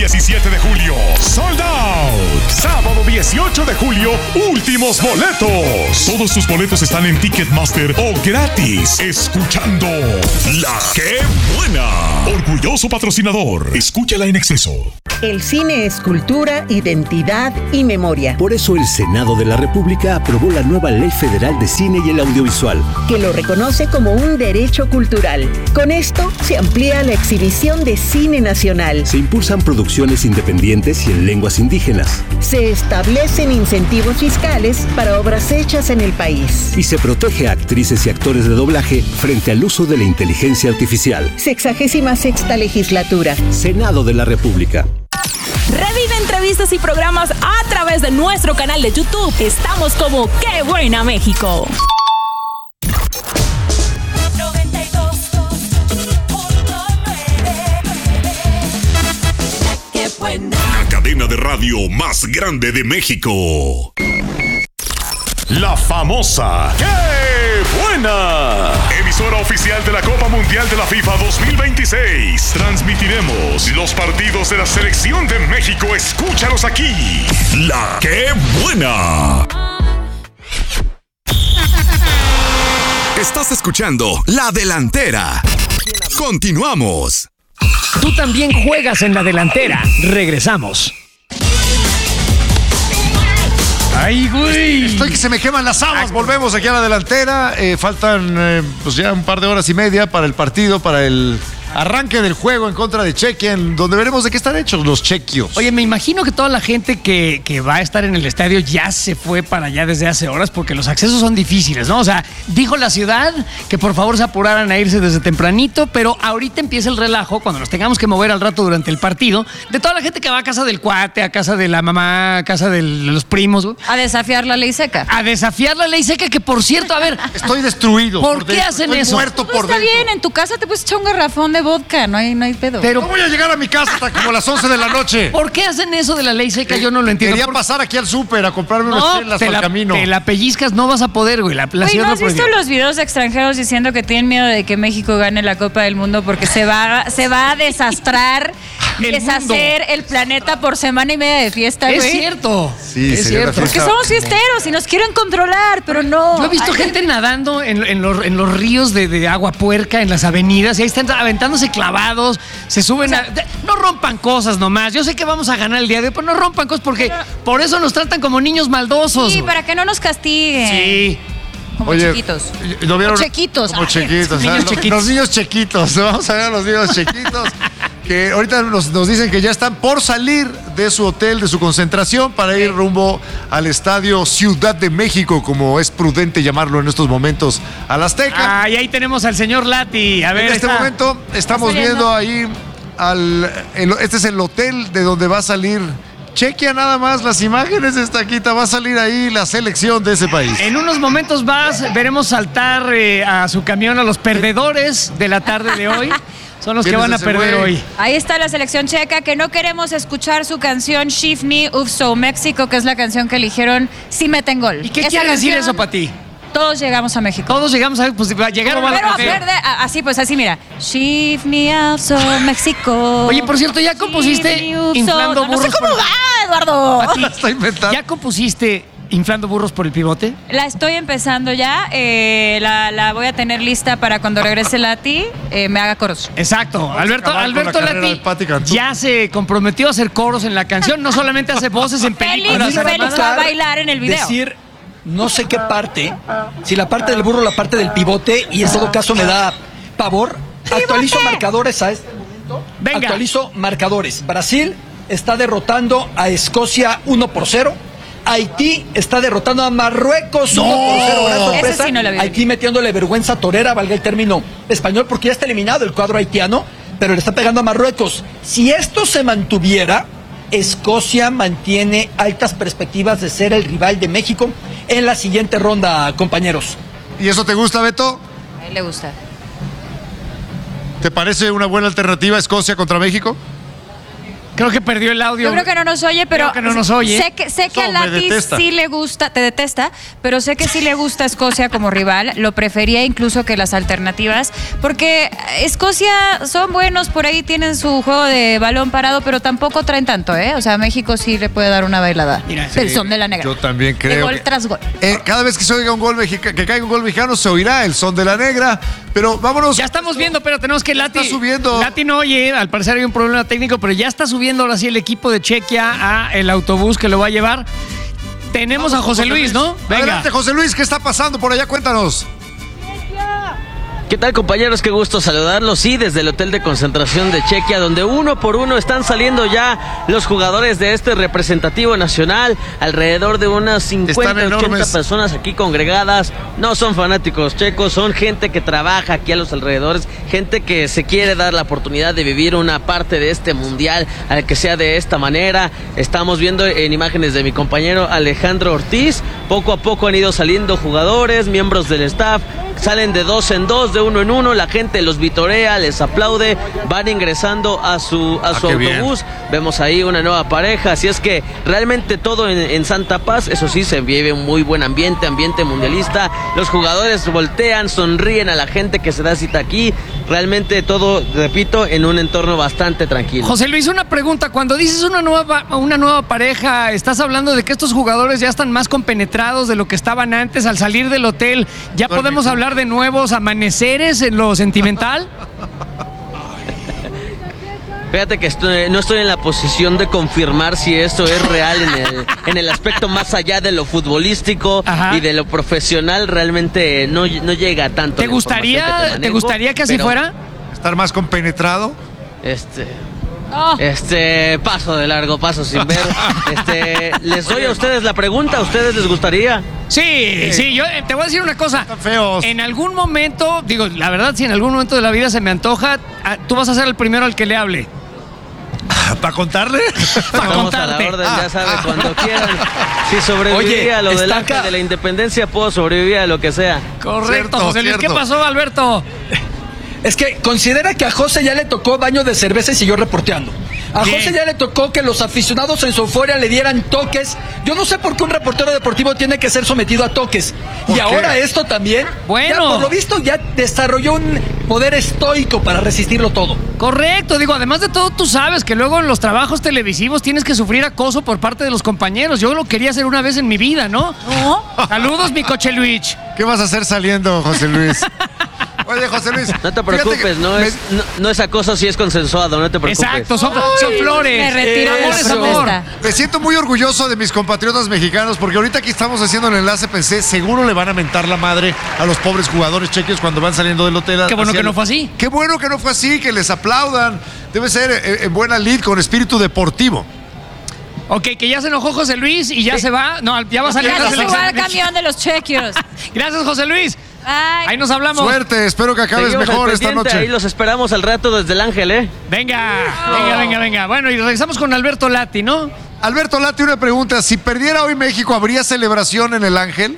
17 de julio, sold out. Sábado 18 de julio, últimos boletos. Todos tus boletos están en Ticketmaster o gratis. Escuchando La Qué Buena. Orgulloso patrocinador. Escúchala en exceso. El cine es cultura, identidad y memoria. Por eso el Senado de la República aprobó la nueva Ley Federal de Cine y el Audiovisual, que lo reconoce como un derecho cultural. Con esto se amplía la exhibición de cine nacional. Se impulsan producciones independientes y en lenguas indígenas. Se establecen incentivos fiscales para obras hechas en el país. Y se protege a actrices y actores de doblaje frente al uso de la inteligencia artificial. 66ª legislatura. Senado de la República. Revive entrevistas y programas a través de nuestro canal de YouTube. Estamos como ¡Qué Buena México! La cadena de radio más grande de México. La famosa ¡Qué Buena! Emisora oficial de la Copa Mundial de la FIFA 2026. Transmitiremos los partidos de la Selección de México. Escúchalos aquí. La Qué Buena. Estás escuchando La Delantera. Continuamos. Tú también juegas en La Delantera. Regresamos. ¡Ay, güey! Estoy que se me queman las habas. Volvemos aquí a La Delantera. Faltan pues ya un par de horas y media para el partido, para el arranque del juego en contra de Chequia, donde veremos de qué están hechos los chequios. Oye, me imagino que toda la gente que va a estar en el estadio ya se fue para allá desde hace horas porque los accesos son difíciles, ¿no? O sea, dijo la ciudad que por favor se apuraran a irse desde tempranito, pero ahorita empieza el relajo, cuando nos tengamos que mover al rato durante el partido, de toda la gente que va a casa del cuate, a casa de la mamá, a casa de los primos. A desafiar la ley seca. A desafiar la ley seca, que por cierto, a ver... Estoy destruido. ¿Por qué hacen Estoy eso? muerto por Está dentro. bien, en tu casa te puedes echar un garrafón de vodka, no hay pedo. Pero No voy a llegar a mi casa hasta como las 11 de la noche. ¿por qué hacen eso de la ley seca? Yo no lo entiendo. Quería pasar aquí al súper a comprarme unas No, chelas te para el camino. te la pellizcas, no vas a poder, güey. La Oye, ciudad ¿no lo has visto prohibió. los videos de extranjeros diciendo que tienen miedo de que México gane la Copa del Mundo porque se va a desastrar, El deshacer el planeta por semana y media de fiesta, güey? Es cierto. Sí, es sería una cierto. fiesta. Porque somos fiesteros y nos quieren controlar, pero no. Yo he visto gente nadando en los ríos de agua puerca, en las avenidas, y ahí están aventándose clavados, se suben no rompan cosas nomás. Yo sé que vamos a ganar el día de hoy, pero no rompan cosas porque por eso nos tratan como niños maldosos. Sí, güey. para que no nos castiguen. Sí. Como Oye, chiquitos. ¿lo vieron? Como chequitos. Como Ay, chequitos. niños ¿sabes? chiquitos. Los niños chequitos. Vamos a ver a los niños chequitos. Que ahorita nos dicen que ya están por salir de su hotel, de su concentración, para ir rumbo al estadio Ciudad de México, como es prudente llamarlo en estos momentos, al Azteca. Ah, y ahí tenemos al señor Lati. A ver, En este está. momento estamos Está viendo ahí este es el hotel de donde va a salir. Chequia nada más las imágenes de Estaquita, va a salir ahí la selección de ese país. En unos momentos más veremos saltar a su camión a los perdedores de la tarde de hoy. Son los que ¿Quién es van a ese perder güey? hoy. Ahí está la selección checa, que no queremos escuchar su canción Shift Me Up So México, que es la canción que eligieron si meten gol. ¿Y qué Esa quiere decir canción, eso para ti? Todos llegamos a México. Todos llegamos a... Pues llegaron a Pero la verde, así pues, así mira. Shift Me Up So México. Oye, por cierto, ¿ya compusiste Shift me up Inflando so- No sé Burros cómo por- va, Eduardo. Pati, Está inventando. ¿ya compusiste Inflando Burros por el Pivote? La estoy empezando ya. La voy a tener lista para cuando regrese Lati, me haga coros. Exacto. Alberto acabar con la carrera de Pati Lati Cantú. ya se comprometió a hacer coros en la canción. No solamente hace voces en películas. Félix va a bailar en el video. Decir no sé qué parte, si la parte del burro o la parte del pivote, y en todo caso me da pavor. Actualizo marcadores a este momento. Venga. Actualizo marcadores. Brasil está derrotando a Escocia 1-0. Haití está derrotando a Marruecos 1-0. Gran sorpresa. Ese sí no lo vi. Haití metiéndole vergüenza torera, valga el término español, porque ya está eliminado el cuadro haitiano, pero le está pegando a Marruecos. Si esto se mantuviera, Escocia mantiene altas perspectivas de ser el rival de México en la siguiente ronda, compañeros. ¿Y eso te gusta, Beto? A él le gusta. ¿Te parece una buena alternativa Escocia contra México? Creo que perdió el audio. Yo creo que no nos oye, pero Creo que no nos oye. sé que a Lati sí le gusta, te detesta, pero sé que sí le gusta Escocia como rival. Lo prefería incluso que las alternativas, porque Escocia son buenos, por ahí tienen su juego de balón parado, pero tampoco traen tanto, ¿eh? O sea, México sí le puede dar una bailada del son de la negra. Yo también creo. De gol tras gol. Cada vez que se oiga un gol que caiga un gol mexicano, se oirá el son de la negra. Pero vámonos. Ya estamos viendo, pero tenemos que Lati. Está subiendo. Lati no oye, al parecer hay un problema técnico, pero ya está subiendo ahora sí el equipo de Chequia a el autobús que lo va a llevar. Tenemos a José Luis, ¿no? Venga. Adelante, José Luis, ¿qué está pasando por allá? Cuéntanos. ¿Qué tal, compañeros? Qué gusto saludarlos. Sí, desde el hotel de concentración de Chequia, donde uno por uno están saliendo ya los jugadores de este representativo nacional. Alrededor de unas 50, 80 personas aquí congregadas. No son fanáticos checos, son gente que trabaja aquí a los alrededores, gente que se quiere dar la oportunidad de vivir una parte de este mundial, al que sea de esta manera. Estamos viendo en imágenes de mi compañero Alejandro Ortiz. Poco a poco han ido saliendo jugadores, miembros del staff. Salen de 2 en 2, de 1 en 1, la gente los vitorea, les aplaude, van ingresando a su autobús. Bien. Vemos ahí una nueva pareja, así es que realmente todo en Santa Paz. Eso sí, se vive un muy buen ambiente mundialista. Los jugadores voltean, sonríen a la gente que se da cita aquí. Realmente todo, repito, en un entorno bastante tranquilo. José Luis, una pregunta. Cuando dices una nueva pareja, ¿estás hablando de que estos jugadores ya están más compenetrados de lo que estaban antes al salir del hotel? ¿Ya podemos hablar de nuevos amaneceres en lo sentimental? Fíjate que no estoy en la posición de confirmar si esto es real en el aspecto más allá de lo futbolístico. Ajá. Y de lo profesional. Realmente no llega tanto. ¿Te gustaría que así fuera? ¿Estar más compenetrado? Paso de largo, paso sin ver. Les doy a ustedes la pregunta. ¿A ustedes les gustaría? Sí, yo te voy a decir una cosa. Están feos. En algún momento, digo, la verdad, si en algún momento de la vida se me antoja, tú vas a ser el primero al que le hable. ¿Para contarle? Para contarte. A la orden, ya sabes, cuando quieran. Si sobreviví a lo del acta de la independencia, puedo sobrevivir a lo que sea. Correcto, José Luis. ¿Qué pasó, Alberto? Es que considera que a José ya le tocó baño de cerveza y siguió reporteando. A José ya le tocó que los aficionados en su euforia le dieran toques. Yo no sé por qué un reportero deportivo tiene que ser sometido a toques. Y ahora esto también. Bueno. Ya, por lo visto, ya desarrolló un poder estoico para resistirlo todo. Correcto, digo, además de todo, tú sabes que luego en los trabajos televisivos tienes que sufrir acoso por parte de los compañeros. Yo lo quería hacer una vez en mi vida, ¿no? Saludos, mi coche Luis. ¿Qué vas a hacer saliendo, José Luis? Oye, José Luis. No te preocupes, no es acoso si es consensuado, no te preocupes. Exacto, son flores. Me retiro de la protesta. Me siento muy orgulloso de mis compatriotas mexicanos porque ahorita que estamos haciendo el enlace pensé, seguro le van a mentar la madre a los pobres jugadores chequios cuando van saliendo del hotel. Qué bueno que no fue así. Qué bueno que no fue así, que les aplaudan. Debe ser en buena lid, con espíritu deportivo. Ok, que ya se enojó José Luis y ya se va. No, ya va a salir. Ya se suba al camión de los chequios. Gracias, José Luis. Ay. Ahí nos hablamos. Suerte, espero que acabes mejor esta noche. Ahí los esperamos al rato desde el Ángel, Venga. Bueno, y regresamos con Alberto Lati, ¿no? Alberto Lati, una pregunta. Si perdiera hoy México, ¿habría celebración en el Ángel?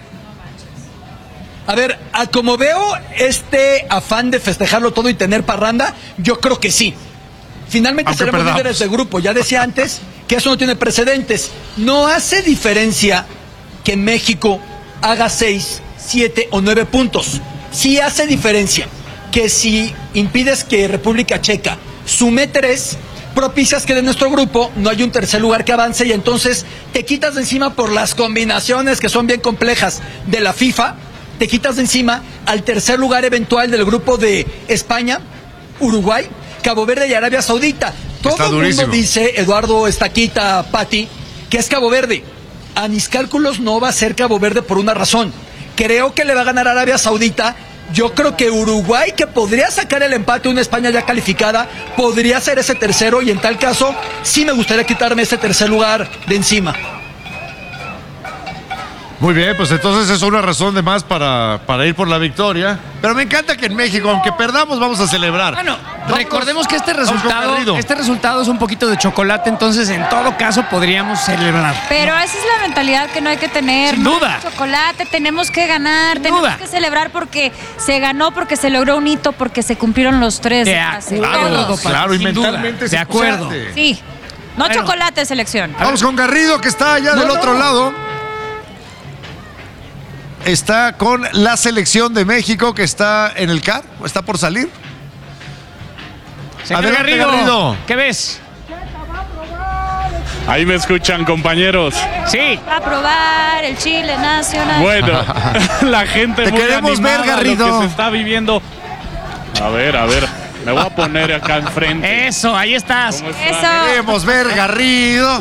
A ver, como veo este afán de festejarlo todo y tener parranda, yo creo que sí. Finalmente seremos líderes de grupo. Ya decía antes que eso no tiene precedentes. No hace diferencia que México haga 6, 7 o 9 puntos. Sí hace diferencia que si impides que República Checa sume 3, propicias que de nuestro grupo no hay un tercer lugar que avance y entonces te quitas de encima por las combinaciones que son bien complejas de la FIFA, te quitas de encima al tercer lugar eventual del grupo de España, Uruguay, Cabo Verde y Arabia Saudita. Todo el mundo dice, Eduardo Estaquita, Pati, que es Cabo Verde. A mis cálculos no va a ser Cabo Verde por una razón. Creo que le va a ganar Arabia Saudita. Yo creo que Uruguay, que podría sacar el empate, una España ya calificada, podría ser ese tercero y en tal caso sí me gustaría quitarme ese tercer lugar de encima. Muy bien, pues entonces es una razón de más para ir por la victoria. Pero me encanta que en México, aunque perdamos, vamos a celebrar. Bueno, recordemos que este resultado es un poquito de chocolate, entonces en todo caso podríamos celebrar. Pero esa es la mentalidad que no hay que tener. Sin duda. Chocolate, tenemos que ganar, tenemos que celebrar porque se ganó, porque se logró un hito, porque se cumplieron los 3. Claro, y mentalmente de acuerdo. Sí. No chocolate, selección. Vamos con Garrido, que está allá del otro lado. Está con la selección de México, que está en el CAR, está por salir. Señor Adelante, Garrido, ¿qué ves? Ahí me escuchan, compañeros. Sí. Va a probar el chile nacional. Bueno, la gente te muy queremos ver, Garrido. Lo que se está viviendo. A ver, me voy a poner acá enfrente. Eso, ahí estás. Eso. Queremos ver, Garrido.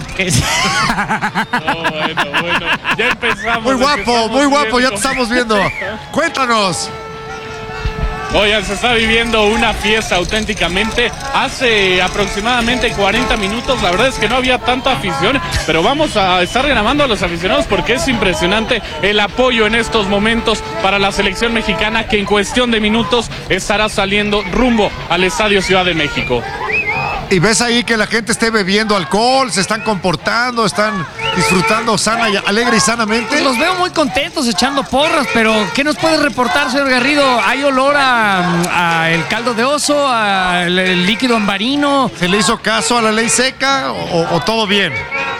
Bueno, ya empezamos. Muy guapo, ya te estamos viendo. Cuéntanos. Oigan, se está viviendo una fiesta auténticamente. Hace aproximadamente 40 minutos, la verdad es que no había tanta afición, pero vamos a estar llamando a los aficionados porque es impresionante el apoyo en estos momentos para la selección mexicana, que en cuestión de minutos estará saliendo rumbo al Estadio Ciudad de México. Y ves ahí que la gente esté bebiendo alcohol, se están comportando, están disfrutando alegre y sanamente. Pues los veo muy contentos echando porras, pero ¿qué nos puede reportar, señor Garrido? ¿Hay olor a el caldo de oso, al líquido ambarino? ¿Se le hizo caso a la ley seca o todo bien?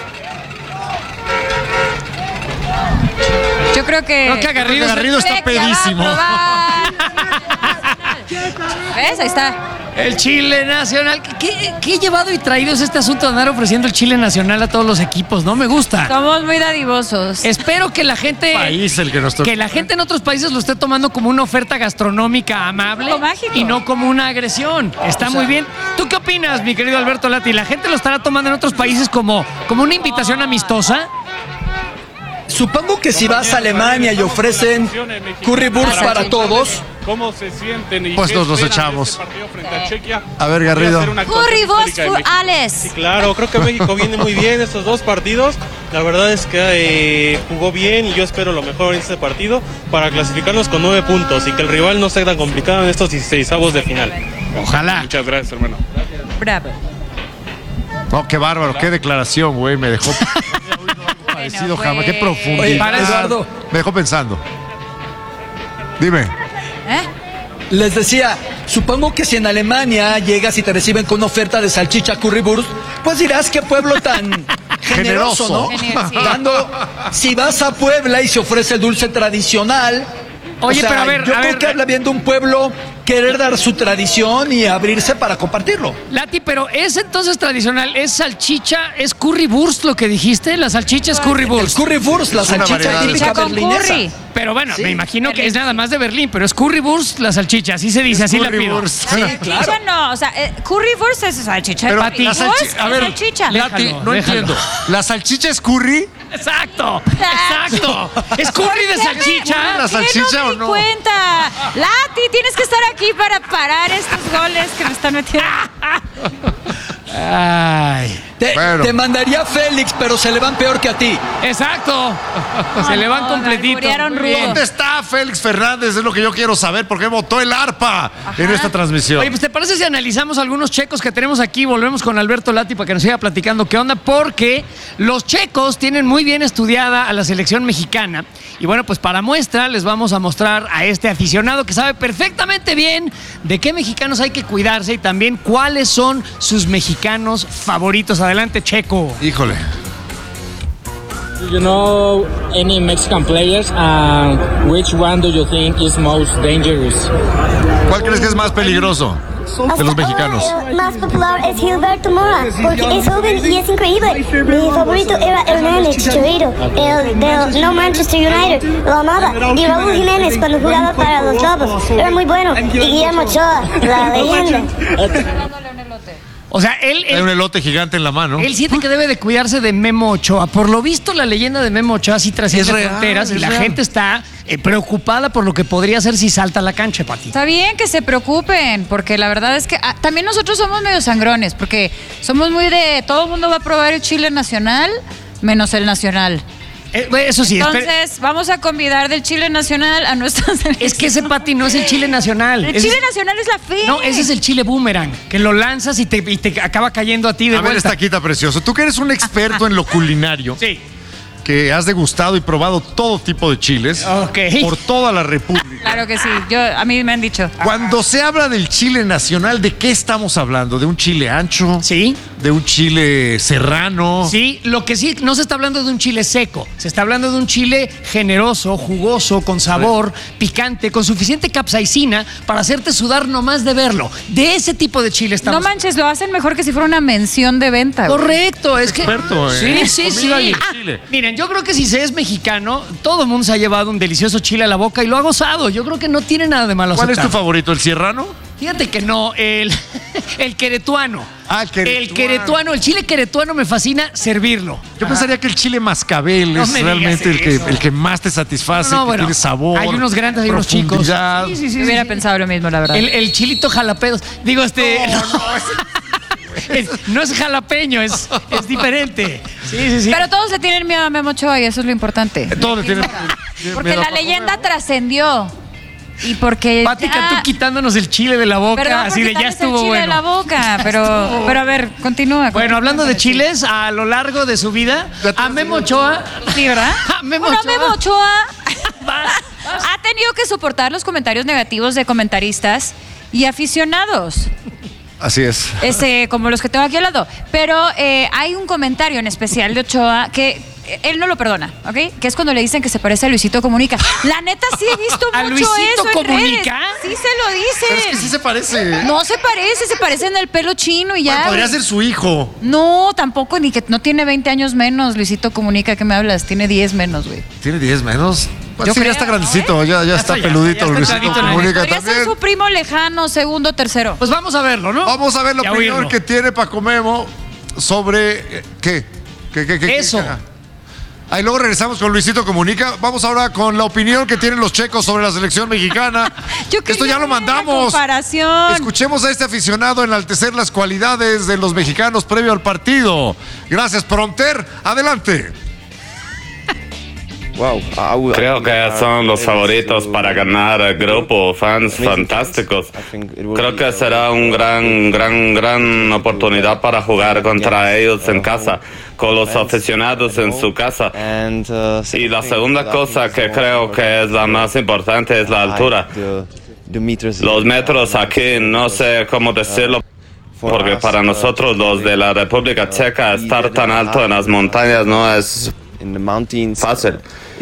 Yo creo que Garrido está pedísimo. ¿Ves? Ahí está. El chile nacional. ¿Qué llevado y traído es este asunto de andar ofreciendo el chile nacional a todos los equipos? No me gusta. Somos muy dadivosos. Espero que la gente. Que la gente en otros países lo esté tomando como una oferta gastronómica amable y no como una agresión. Está muy bien. ¿Tú qué opinas, mi querido Alberto Lati? ¿La gente lo estará tomando en otros países como una invitación amistosa? Supongo que si vas a Alemania y ofrecen currywurst para todos, ¿cómo se sienten? Pues nos los echamos. A ver, Garrido. Currywurst for Alex. Sí, claro, creo que México viene muy bien estos dos partidos. La verdad es que jugó bien y yo espero lo mejor en este partido para clasificarnos con 9 puntos y que el rival no sea tan complicado en estos 16avos de final. Ojalá. Muchas gracias, hermano. Bravo. No, qué bárbaro, qué declaración, güey, me dejó parecido jamás, qué profundidad. Oye, Eduardo. Me dejó pensando. Dime. Les decía, supongo que si en Alemania llegas y te reciben con una oferta de salchicha currywurst, pues dirás qué pueblo tan generoso, ¿no? Si vas a Puebla y se ofrece el dulce tradicional. Oye, pero a ver, yo creo que habla bien de un pueblo querer dar su tradición y abrirse para compartirlo. Lati, pero es entonces tradicional, es salchicha, es currywurst lo que dijiste, la salchicha es currywurst. El currywurst, la salchicha típica berlinesa. Pero bueno, me imagino que es nada más de Berlín, pero es currywurst la salchicha, así se dice, así la pido. Sí, claro. No, o sea, currywurst es salchicha. Pero a ver, salchicha. Lati, no entiendo. ¿La salchicha es curry? Exacto. ¿Es curry de salchicha? ¿La salchicha o no? Cuenta. Lati, tienes que estar aquí para parar estos goles que me están metiendo. Ay. Te mandaría Félix, pero se le van peor que a ti. Exacto. Se le van completitos. ¿Dónde está Félix Fernández? Es lo que yo quiero saber. ¿Por qué votó el arpa en esta transmisión? Oye, pues ¿te parece si analizamos algunos checos que tenemos aquí? Volvemos con Alberto Lati para que nos siga platicando qué onda, porque los checos tienen muy bien estudiada a la selección mexicana. Y bueno, pues para muestra les vamos a mostrar a este aficionado que sabe perfectamente bien de qué mexicanos hay que cuidarse y también cuáles son sus mexicanos favoritos. Adelante, Checo. Híjole. Do you know any Mexican players and which one do you think is most dangerous? ¿Cuál crees que es más peligroso de los mexicanos? Más popular es Gilberto Mora, porque es joven y es increíble. Mi favorito era Hernández Chicharito, el del No Manchester United, lo amaba. Y Raúl Jiménez cuando jugaba para los Lobos, era muy bueno. Y Guillermo Ochoa, la leyenda. O sea, él hay un elote gigante en la mano. Él siente que debe de cuidarse de Memo Ochoa. Por lo visto, la leyenda de Memo Ochoa sí trasciende fronteras y la gente está preocupada por lo que podría hacer si salta a la cancha, Pati. Está bien que se preocupen, porque la verdad es que también nosotros somos medio sangrones, porque somos muy de todo el mundo va a probar el chile nacional, menos el nacional. Eso sí. Entonces, vamos a convidar del chile nacional a nuestras selección. Es que ese, Pati, no es el chile nacional. El chile nacional es la fe. No, ese es el chile boomerang, que lo lanzas y te acaba cayendo a ti de vuelta. A ver, estaquita precioso. Tú que eres un experto en lo culinario. Sí. Que has degustado y probado todo tipo de chiles. Por toda la República. Claro que sí. A mí me han dicho. Cuando se habla del chile nacional, ¿de qué estamos hablando? ¿De un chile ancho? Sí. de un chile serrano. Sí, lo que sí, no se está hablando de un chile seco, se está hablando de un chile generoso, jugoso, con sabor, picante, con suficiente capsaicina para hacerte sudar nomás de verlo. De ese tipo de chile estamos. No manches, lo hacen mejor que si fuera una mención de venta. Correcto, es que... Experto, Sí. Miren, yo creo que si se es mexicano, todo el mundo se ha llevado un delicioso chile a la boca y lo ha gozado. Yo creo que no tiene nada de malo. ¿Cuál aceptar. es tu favorito, el serrano? Fíjate que no, el queretuano. Ah, El queretuano, el chile queretuano me fascina servirlo. Yo pensaría que el chile mascabel es realmente el que más te satisface, que tiene sabor. Hay unos grandes, hay unos chicos. Sí, hubiera pensado lo mismo, la verdad. El chilito jalapeños. Digo, no es jalapeño, es diferente. Sí. Pero todos le tienen miedo a Memo Ochoa y eso es lo importante. Todos le tienen Porque la leyenda trascendió. Y porque Pática, tú quitándonos el chile de la boca, Perdón así de ya estuvo el chile bueno. de la boca, pero a ver, continúa. Bueno, hablando de chiles, a lo largo de su vida, a Memo Ochoa... Sí, ¿verdad? Memo Ochoa ha tenido que soportar los comentarios negativos de comentaristas y aficionados. Así es. Como los que tengo aquí al lado. Pero hay un comentario en especial de Ochoa que él no lo perdona, ¿ok? Que es cuando le dicen que se parece a Luisito Comunica. La neta sí he visto ¿A mucho Luisito eso en Comunica? redes. Sí se lo dicen. Pero es que sí se parece. No se parece en el pelo chino y ya. Bueno, podría ser su hijo. No, tampoco, ni que no tiene 20 años menos, Luisito Comunica, ¿qué me hablas? Tiene 10 menos, güey. ¿Tiene 10 menos? Pues Yo sí, creo, ya está grandecito, ¿no? ya está peludito Luisito Comunica Podría también. ser su primo lejano, segundo, tercero. Pues vamos a verlo, ¿no? Vamos a ver la Y a opinión oírlo. que tiene Paco Memo sobre... ¿Qué? Eso. Ahí luego regresamos con Luisito Comunica. Vamos ahora con la opinión que tienen los checos sobre la selección mexicana. Esto ya lo mandamos. Comparación. Escuchemos a este aficionado enaltecer las cualidades de los mexicanos previo al partido. Gracias, Prompter. Adelante. Creo que son los favoritos para ganar el grupo, fans fantásticos. Creo que será un gran oportunidad para jugar contra ellos en casa, con los aficionados en su casa. Y la segunda cosa que creo que es la más importante es la altura. Los metros aquí, no sé cómo decirlo, porque para nosotros los de la República Checa estar tan alto en las montañas no es fácil.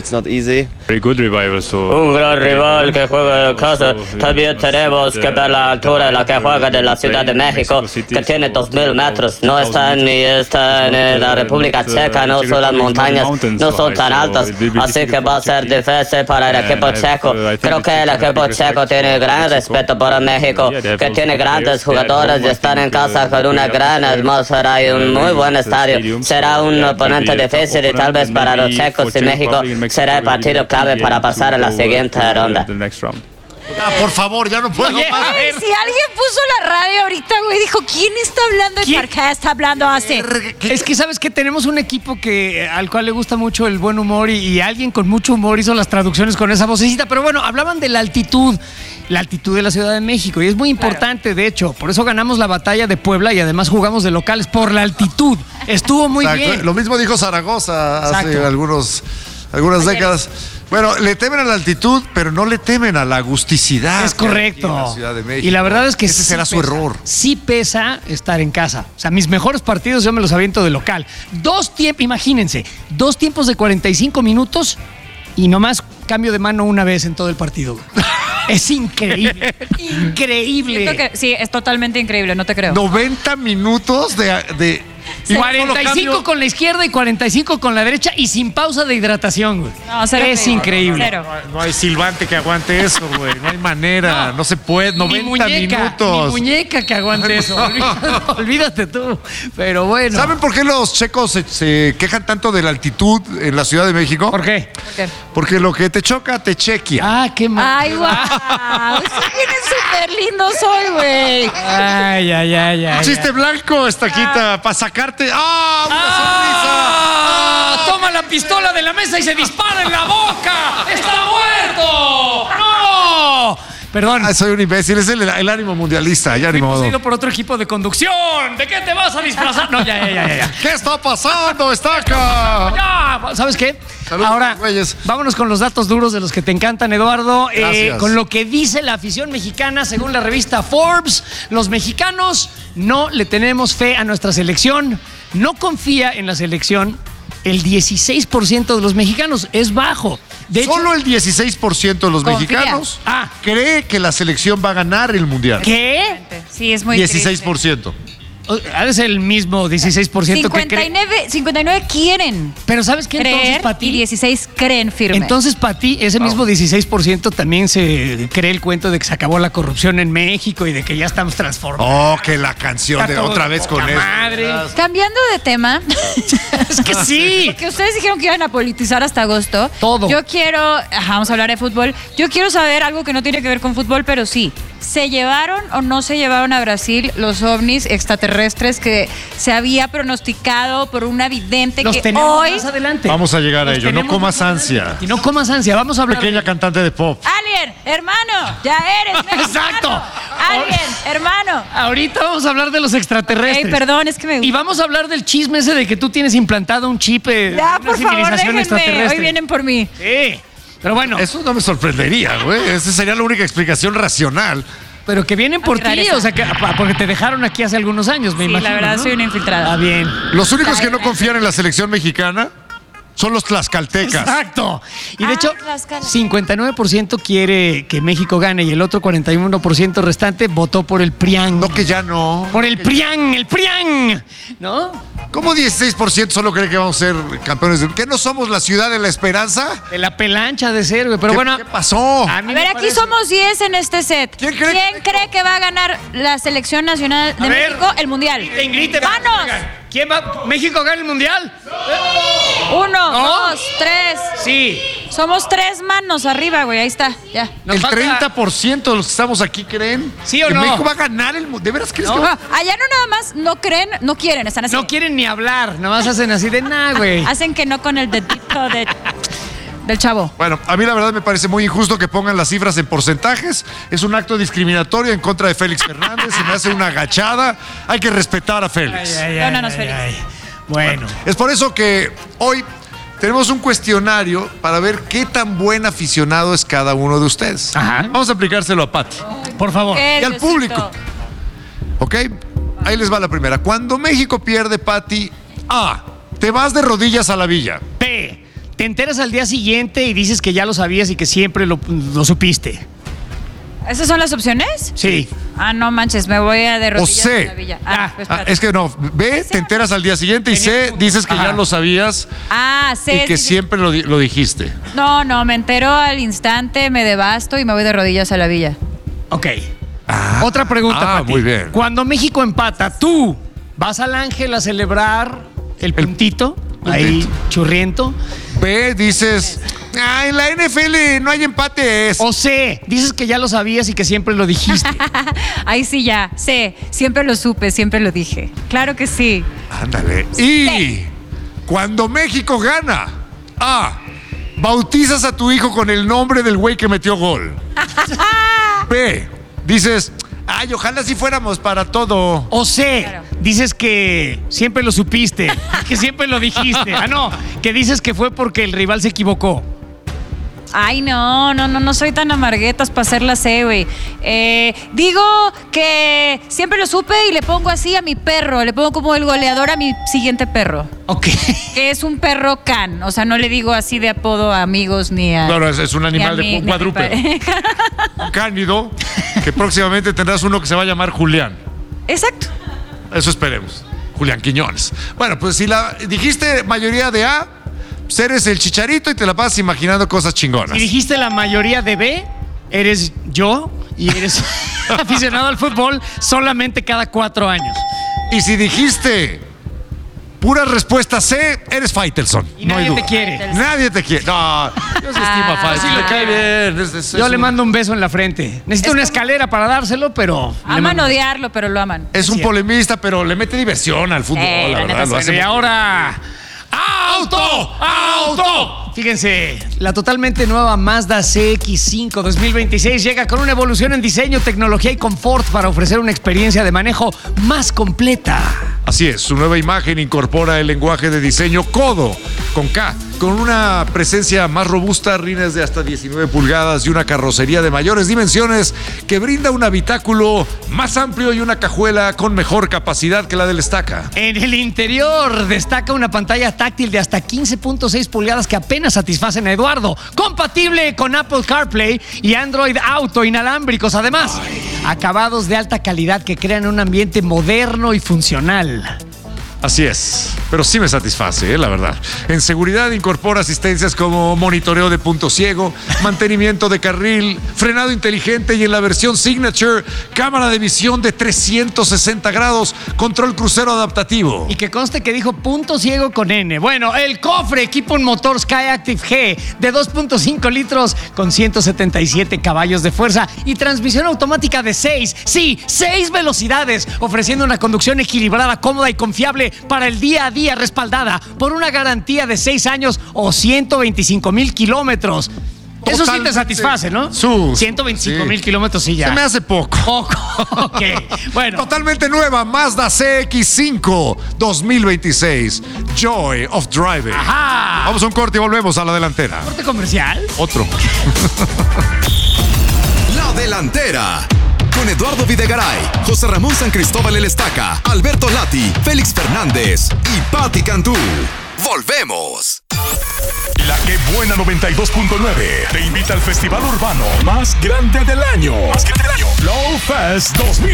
Un gran rival que juega en casa. También tenemos que ver la altura en la que juega de la Ciudad de México, que tiene 2,000 metros. No están en la República Checa, no son las montañas, no son tan altas. Así que va a ser difícil para el equipo checo. Creo que el equipo checo tiene gran respeto por México, que tiene grandes jugadores y están en casa con una gran atmósfera y un muy buen estadio. Será un oponente difícil y tal vez para los checos y México será el partido clave para pasar a la siguiente ronda. Por favor, ya no puedo más. Ay, si alguien puso la radio ahorita, güey, dijo, ¿quién está hablando? ¿Por qué está hablando así? Es que sabes que tenemos un equipo al cual le gusta mucho el buen humor y alguien con mucho humor hizo las traducciones con esa vocecita. Pero bueno, hablaban de la altitud de la Ciudad de México y es muy importante, de hecho. Por eso ganamos la batalla de Puebla y además jugamos de locales por la altitud. Estuvo muy bien. Lo mismo dijo Zaragoza hace algunas décadas. Bueno, le temen a la altitud, pero no le temen a la agusticidad. Es correcto. En la Ciudad de México. Y la verdad es que ese será su error. Sí pesa estar en casa. O sea, mis mejores partidos yo me los aviento de local. Imagínense, 2 tiempos de 45 minutos y nomás cambio de mano una vez en todo el partido. Es increíble. Increíble. Siento que, sí, es totalmente increíble, no te creo. 90 minutos de 45 con la izquierda y 45 con la derecha y sin pausa de hidratación, güey. No, es increíble. No hay silbante que aguante eso, güey. No hay manera. No se puede. 90 minutos. Ni muñeca que aguante eso. Olvídate tú. Pero bueno. ¿Saben por qué los checos se quejan tanto de la altitud en la Ciudad de México? ¿Por qué? Porque lo que te choca, te chequea. Ah, qué mal. Ay, guau. Sí, vienes súper lindo soy, güey. Ay. Chiste blanco, estaquita, para sacarte. ¡Ah! ¡Una sonrisa! Toma la pistola de la mesa y se dispara en la boca. ¡Está muerto! ¡No! Perdón. Soy un imbécil, es el ánimo mundialista. Ya Fui ni modo. poseído por otro equipo de conducción. ¿De qué te vas a disfrazar? No, ya. ¿Qué está pasando, estaca? Ya, ¿sabes qué? Saludos, ahora, güeyes. vámonos con los datos duros de los que te encantan, Eduardo. Gracias. Con lo que dice la afición mexicana, según la revista Forbes, los mexicanos no le tenemos fe a nuestra selección, no confía en la selección. El 16% de los mexicanos es bajo. De Solo hecho, el 16% de los mexicanos cree que la selección va a ganar el mundial. ¿Qué? Sí, es muy 16%. Es el mismo 16% que cree. 59 quieren. Pero ¿sabes qué? Creer, Entonces, para ti, y 16 creen firme. Entonces, para ti, ese mismo 16% también se cree el cuento de que se acabó la corrupción en México y de que ya estamos transformados. Oh, que la canción de otra vez con eso. Madre. Cambiando de tema. Es que sí. Porque ustedes dijeron que iban a politizar hasta agosto. Todo. Yo quiero, vamos a hablar de fútbol. Yo quiero saber algo que no tiene que ver con fútbol, pero sí. ¿Se llevaron o no se llevaron a Brasil los ovnis extraterrestres que se había pronosticado por una vidente Los que tenemos hoy... más adelante. Vamos a llegar a Los ello. No tenemos comas más adelante. ansia. Y no comas ansia. Vamos a hablar. Pequeña cantante de pop. Alien, hermano, ya eres mexicano. Exacto. Alien, hermano. Ahorita vamos a hablar de los extraterrestres. Ey, perdón, es que me... Y vamos a hablar del chisme ese de que tú tienes implantado un chip de Ya, una por favor, civilización déjenme. extraterrestre. Hoy vienen por mí. Sí. Pero bueno. Eso no me sorprendería, güey. Esa sería la única explicación racional. Pero que vienen por ti, rareza. o sea, porque te dejaron aquí hace algunos años, me Sí, imagino. la verdad, ¿no? soy una infiltrada. Ah, bien. Los únicos que no confían en la selección mexicana son los tlaxcaltecas. Exacto. Y de hecho, Tlaxcala. 59% quiere que México gane y el otro 41% restante votó por el PRIAN. No, que ya no. Por el PRIAN, ¿no? ¿Cómo 16% solo cree que vamos a ser campeones? ¿Qué no somos la ciudad de la esperanza? De la pelancha de ser, güey. Pero ¿Qué, bueno. ¿qué pasó? A, A ver, aquí somos 10 en este set. ¿Quién cree que va a ganar la selección nacional de México el mundial? Griten. ¡Manos! ¿Quién va? ¿México gana el mundial? 1, ¿No? 2, 3. Sí. Somos 3 manos arriba, güey. Ahí está, ya. El 30% de los que estamos aquí creen ¿Sí o que no? México va a ganar el mundial. ¿De veras crees que va? Allá no nada más no creen, no quieren, están así. No quieren ni hablar, nada más hacen así de nada, güey. Hacen que no con el dedito del chavo. Bueno, a mí la verdad me parece muy injusto que pongan las cifras en porcentajes. Es un acto discriminatorio en contra de Félix Fernández. Se me hace una agachada. Hay que respetar a Félix. Dónanos, Félix. Bueno. Es por eso que hoy tenemos un cuestionario para ver qué tan buen aficionado es cada uno de ustedes. Ajá. Vamos a aplicárselo a Pati Por favor. y al público. ¿Ok? Ahí les va la primera. Cuando México pierde, Pati, A, te vas de rodillas a la villa. P, te enteras al día siguiente y dices que ya lo sabías y que siempre lo supiste. ¿Esas son las opciones? Sí. Ah, no manches, me voy a de O rodillas C. a la villa. Pues espérate. Es que no. B, te enteras al día siguiente. Y C, dices que ya lo sabías C. y que siempre lo dijiste. No, me entero al instante, me devasto y me voy de rodillas a la villa. Ok. Otra pregunta, Pati. Muy bien. Cuando México empata, ¿tú vas al Ángel a celebrar el puntito? Ahí, churriento. B, dices, en la NFL no hay empates. O C, dices que ya lo sabías y que siempre lo dijiste. Ahí sí ya, sé, siempre lo supe, siempre lo dije. Claro que sí. Ándale. Y cuando México gana, A, bautizas a tu hijo con el nombre del güey que metió gol. B, dices, ojalá si fuéramos para todo. O C, dices que siempre lo supiste, que siempre lo dijiste. No, que dices que fue porque el rival se equivocó. Ay, no soy tan amarguetas para hacer la C, güey. Digo que siempre lo supe y le pongo así a mi perro. Le pongo como el goleador a mi siguiente perro. Ok. Que es un perro can. O sea, no le digo así de apodo a amigos ni a... Claro, es un animal de un cuadrúpedo. Un cánido, que próximamente tendrás uno que se va a llamar Julián. Exacto. Eso esperemos. Julián Quiñones. Bueno, pues si la dijiste mayoría de A, pues eres el Chicharito y te la pasas imaginando cosas chingonas. Si dijiste la mayoría de B, eres yo y eres aficionado al fútbol solamente cada 4 años. Y si dijiste pura respuesta C, eres Faitelson. Y nadie te quiere. Nadie te quiere. No, yo se estima Faitelson. Le cae bien. Yo le mando un beso en la frente. Necesito una escalera para dárselo, pero... Aman odiarlo, pero lo aman. Es un polemista, pero le mete diversión al fútbol, la verdad. Lo hace y ahora... ¡Auto! Fíjense, la totalmente nueva Mazda CX-5 2026 llega con una evolución en diseño, tecnología y confort para ofrecer una experiencia de manejo más completa. Así es, su nueva imagen incorpora el lenguaje de diseño Kodo, con K, con una presencia más robusta, rines de hasta 19 pulgadas y una carrocería de mayores dimensiones que brinda un habitáculo más amplio y una cajuela con mejor capacidad que la del Staka. En el interior destaca una pantalla táctil de hasta 15.6 pulgadas que apenas satisfacen a Eduardo, compatible con Apple CarPlay y Android Auto inalámbricos. Además, acabados de alta calidad que crean un ambiente moderno y funcional. Así es, pero sí me satisface, la verdad. En seguridad incorpora asistencias como monitoreo de punto ciego, mantenimiento de carril, frenado inteligente y en la versión Signature, cámara de visión de 360 grados, control crucero adaptativo. Y que conste que dijo punto ciego con N. Bueno, el cofre equipa un motor Skyactiv G de 2.5 litros con 177 caballos de fuerza y transmisión automática de 6 velocidades, ofreciendo una conducción equilibrada, cómoda y confiable para el día a día, respaldada por una garantía de 6 años o 125,000 kilómetros. Eso sí te satisface, ¿no? 125,000 kilómetros sí ya. Se me hace poco. Ok, bueno. Totalmente nueva Mazda CX-5 2026. Joy of Driving. Ajá. Vamos a un corte y volvemos a la delantera. ¿Corte comercial? Otro. La delantera. Con Eduardo Videgaray, José Ramón San Cristóbal el Estaca, Alberto Lati, Félix Fernández y Pati Cantú. ¡Volvemos! La Que Buena 92.9 te invita al festival urbano más grande del año. Flow Fest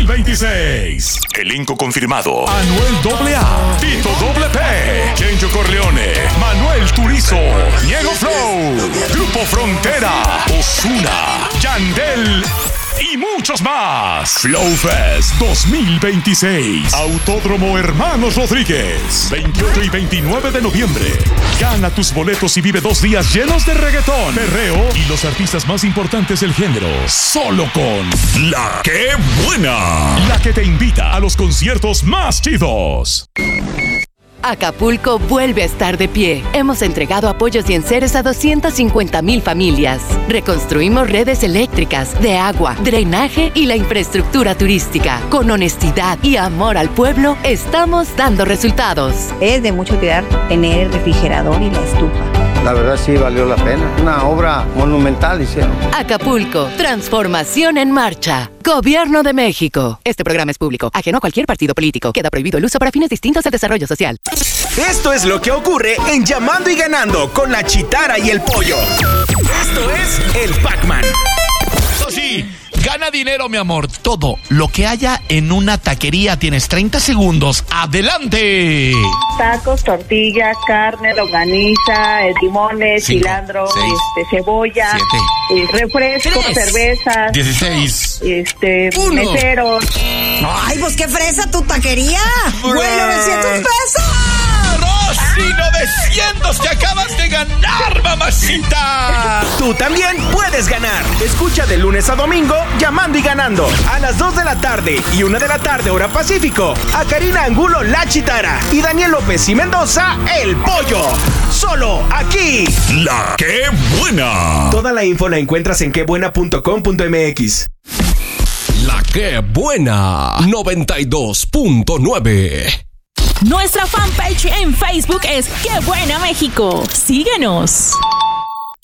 2026. Elenco confirmado: Anuel AA, Tito P, Kenjo Corleone, Manuel Turizo, Diego Flow, Grupo Frontera, Ozuna, Yandel y muchos más. Flow Fest 2026. Autódromo Hermanos Rodríguez. 28 y 29 de noviembre. Gana tus boletos y vive 2 días llenos de reggaetón, perreo y los artistas más importantes del género. Solo con La Que Buena. La que te invita a los conciertos más chidos. Acapulco vuelve a estar de pie. Hemos entregado apoyos y enseres a 250,000 familias. Reconstruimos redes eléctricas, de agua, drenaje y la infraestructura turística. Con honestidad y amor al pueblo, estamos dando resultados. Es de mucho cuidar tener el refrigerador y la estufa. La verdad sí valió la pena. Una obra monumental hicieron. Acapulco, transformación en marcha. Gobierno de México. Este programa es público, ajeno a cualquier partido político. Queda prohibido el uso para fines distintos del desarrollo social. Esto es lo que ocurre en Llamando y Ganando con la Chitara y el Pollo. Esto es el Pac-Man. Eso sí, gana dinero, mi amor. Todo lo que haya en una taquería. Tienes 30 segundos. ¡Adelante! Tacos, tortilla, carne, longaniza, limones, 5, cilantro, 6, cebolla, 7, refrescos, 3, cervezas, 16, meseros. Ay, pues qué fresa tu taquería. Güey, 900 pesos. ¡Rosy, 900! ¡Te acabas de ganar, mamacita! Tú también puedes ganar. Escucha de lunes a domingo Llamando y Ganando a las 2 de la tarde y 1 de la tarde hora Pacífico a Karina Angulo La Chitara y Daniel López y Mendoza El Pollo. Solo aquí. La Que Buena. Toda la info la encuentras en quebuena.com.mx. La Que Buena 92.9. Nuestra fanpage en Facebook es Qué Buena México. Síguenos.